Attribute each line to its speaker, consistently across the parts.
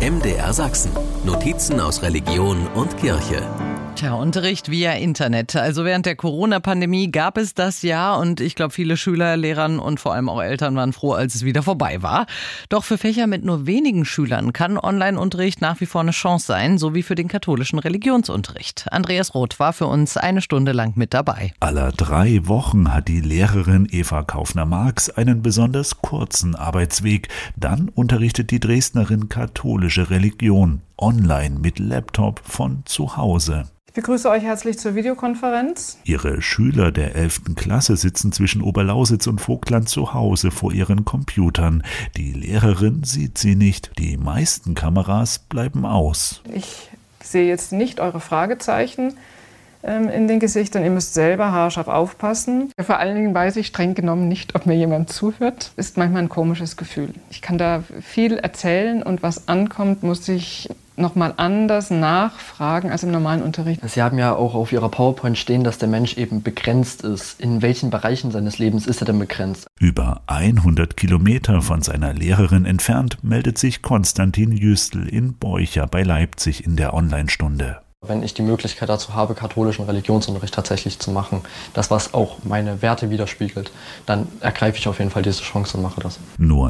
Speaker 1: MDR Sachsen. Notizen aus Religion und Kirche.
Speaker 2: Tja, Unterricht via Internet. Also während der Corona-Pandemie gab es das ja und ich glaube, viele Schüler, Lehrern und vor allem auch Eltern waren froh, als es wieder vorbei war. Doch für Fächer mit nur wenigen Schülern kann Online-Unterricht nach wie vor eine Chance sein, so wie für den katholischen Religionsunterricht. Andreas Roth war für uns eine Stunde lang mit dabei.
Speaker 3: Aller 3 Wochen hat die Lehrerin Eva Kaufner-Marx einen besonders kurzen Arbeitsweg. Dann unterrichtet die Dresdnerin katholische Religion online mit Laptop von zu Hause.
Speaker 4: Ich begrüße euch herzlich zur Videokonferenz.
Speaker 3: Ihre Schüler der 11. Klasse sitzen zwischen Oberlausitz und Vogtland zu Hause vor ihren Computern. Die Lehrerin sieht sie nicht. Die meisten Kameras bleiben aus.
Speaker 4: Ich sehe jetzt nicht eure Fragezeichen in den Gesichtern. Ihr müsst selber haarscharf aufpassen. Vor allen Dingen weiß ich streng genommen nicht, ob mir jemand zuhört. Ist manchmal ein komisches Gefühl. Ich kann da viel erzählen und was ankommt, muss ich nochmal anders nachfragen als im normalen Unterricht.
Speaker 5: Sie haben ja auch auf Ihrer PowerPoint stehen, dass der Mensch eben begrenzt ist. In welchen Bereichen seines Lebens ist er denn begrenzt?
Speaker 3: Über 100 Kilometer von seiner Lehrerin entfernt meldet sich Konstantin Jüstl in Beucher bei Leipzig in der Online-Stunde.
Speaker 5: Wenn ich die Möglichkeit dazu habe, katholischen Religionsunterricht tatsächlich zu machen, das, was auch meine Werte widerspiegelt, dann ergreife ich auf jeden Fall diese Chance und mache das.
Speaker 3: Nur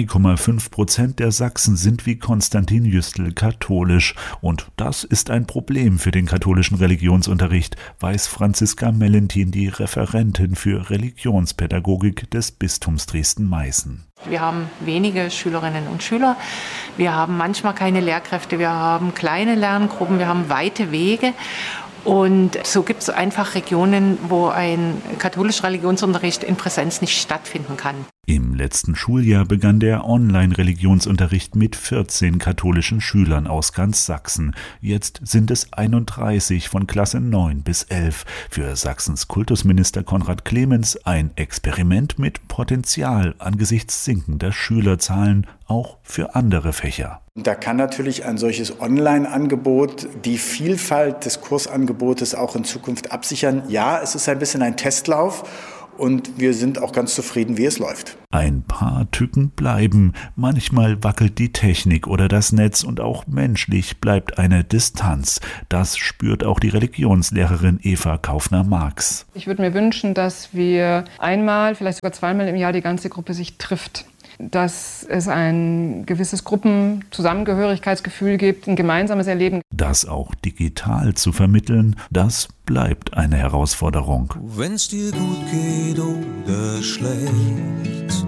Speaker 3: 3,5% der Sachsen sind wie Konstantin Jüstl katholisch. Und das ist ein Problem für den katholischen Religionsunterricht, weiß Franziska Mellentin, die Referentin für Religionspädagogik des Bistums Dresden-Meißen.
Speaker 6: Wir haben wenige Schülerinnen und Schüler, wir haben manchmal keine Lehrkräfte, wir haben kleine Lerngruppen, wir haben weite Wege. Und so gibt es einfach Regionen, wo ein katholischer Religionsunterricht in Präsenz nicht stattfinden kann.
Speaker 3: Im letzten Schuljahr begann der Online-Religionsunterricht mit 14 katholischen Schülern aus ganz Sachsen. Jetzt sind es 31 von Klasse 9 bis 11. Für Sachsens Kultusminister Konrad Clemens ein Experiment mit Potenzial angesichts sinkender Schülerzahlen, auch für andere Fächer.
Speaker 7: Da kann natürlich ein solches Online-Angebot die Vielfalt des Kursangebotes auch in Zukunft absichern. Ja, es ist ein bisschen ein Testlauf. Und wir sind auch ganz zufrieden, wie es läuft.
Speaker 3: Ein paar Tücken bleiben. Manchmal wackelt die Technik oder das Netz und auch menschlich bleibt eine Distanz. Das spürt auch die Religionslehrerin Eva Kaufner-Marx.
Speaker 4: Ich würde mir wünschen, dass wir einmal, vielleicht sogar zweimal im Jahr die ganze Gruppe sich trifft. Dass es ein gewisses Gruppenzusammengehörigkeitsgefühl gibt, ein gemeinsames Erleben.
Speaker 3: Das auch digital zu vermitteln, das bleibt eine Herausforderung.
Speaker 8: Wenn's dir gut geht oder schlecht.